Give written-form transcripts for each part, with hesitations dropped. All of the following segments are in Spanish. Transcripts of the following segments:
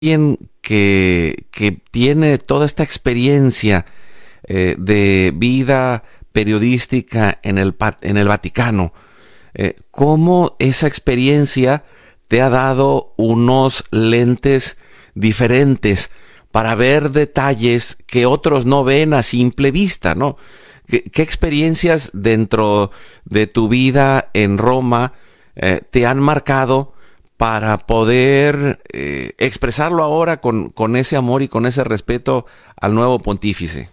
alguien que tiene toda esta experiencia de vida periodística en el Vaticano, ¿cómo esa experiencia te ha dado unos lentes diferentes para ver detalles que otros no ven a simple vista, ¿no? ¿Qué experiencias dentro de tu vida en Roma te han marcado para poder expresarlo ahora con ese amor y con ese respeto al nuevo pontífice?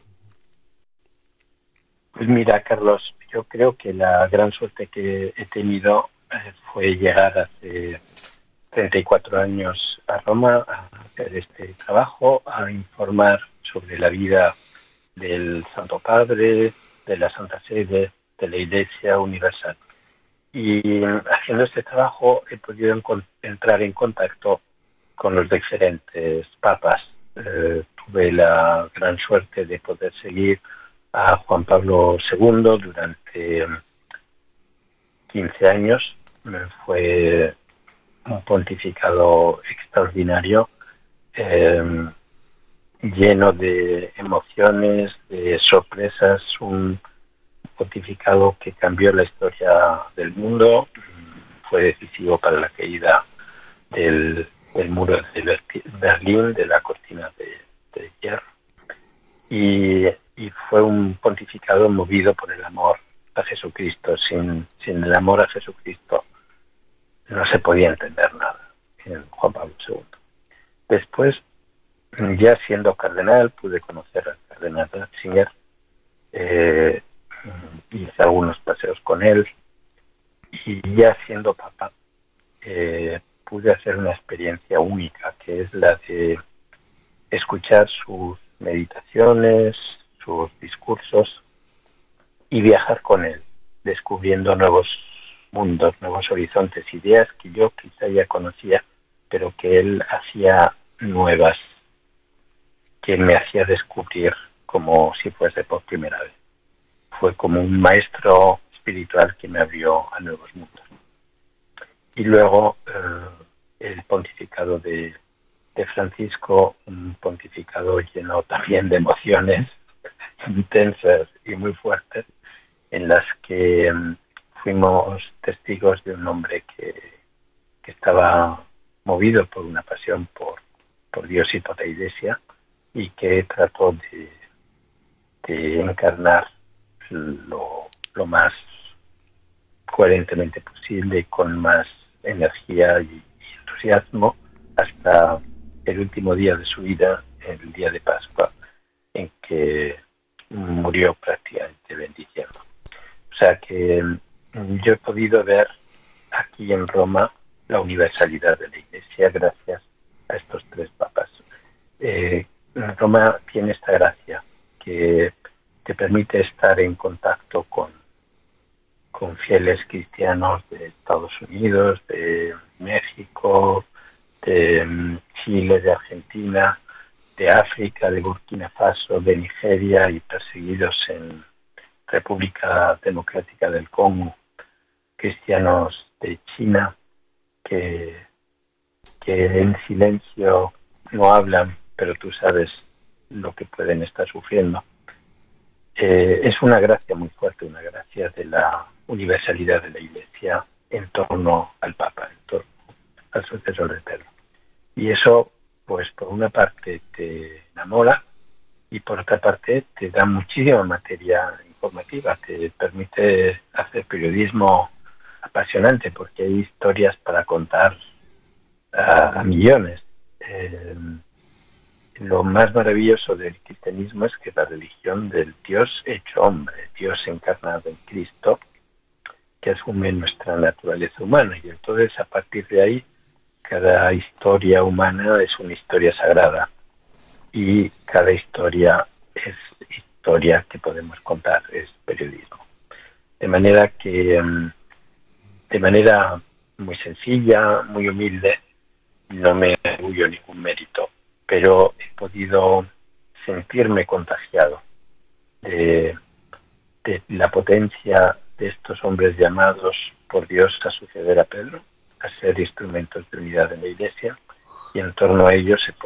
Pues mira, Carlos, yo creo que la gran suerte que he tenido fue llegar hace 34 años a Roma a hacer este trabajo, a informar sobre la vida del Santo Padre, de la Santa Sede, de la Iglesia Universal. Y haciendo este trabajo he podido entrar en contacto con los diferentes papas. Tuve la gran suerte de poder seguir a Juan Pablo II durante 15 años. Fue un pontificado extraordinario, lleno de emociones, de sorpresas, un pontificado que cambió la historia del mundo. Fue decisivo para la caída del muro de Berlín, de la cortina de hierro. Y fue un pontificado movido por el amor a Jesucristo. Sin el amor a Jesucristo no se podía entender nada en Juan Pablo II. Después, ya siendo cardenal, pude conocer al cardenal Ratzinger, hice algunos paseos con él, y ya siendo papa, pude hacer una experiencia única, que es la de escuchar sus meditaciones, sus discursos y viajar con él, descubriendo nuevos mundos, nuevos horizontes, ideas que yo quizá ya conocía, pero que él hacía nuevas, que me hacía descubrir como si fuese por primera vez. Fue como un maestro espiritual que me abrió a nuevos mundos. Y luego el pontificado de Francisco, un pontificado lleno también de emociones intensas y muy fuertes, en las que fuimos testigos de un hombre que estaba movido por una pasión por Dios y por la Iglesia, y que trató de encarnar lo más coherentemente posible, con más energía y entusiasmo, hasta el último día de su vida, el día de Pascua, en que murió prácticamente bendiciendo. O sea que yo he podido ver aquí en Roma la universalidad de la Iglesia gracias a estos tres papas. Roma tiene esta gracia que te permite estar en contacto con fieles cristianos de Estados Unidos, de México, de Chile, de Argentina, de África, de Burkina Faso, de Nigeria, y perseguidos en República Democrática del Congo, cristianos de China que en silencio no hablan, pero tú sabes lo que pueden estar sufriendo. Es una gracia muy fuerte, una gracia de la universalidad de la Iglesia en torno al Papa, en torno al sucesor eterno. Y eso, pues por una parte te enamora, y por otra parte te da muchísima materia informativa, te permite hacer periodismo apasionante, porque hay historias para contar a millones. Lo más maravilloso del cristianismo es que la religión del Dios hecho hombre, Dios encarnado en Cristo, que asume nuestra naturaleza humana, y entonces a partir de ahí cada historia humana es una historia sagrada, y cada historia es historia que podemos contar, es periodismo. De manera que, de manera muy sencilla, muy humilde, no me atribuyo ningún mérito, pero he podido sentirme contagiado de la potencia de estos hombres llamados por Dios a suceder a Pedro, a ser instrumentos de unidad en la Iglesia, y y en torno a ellos se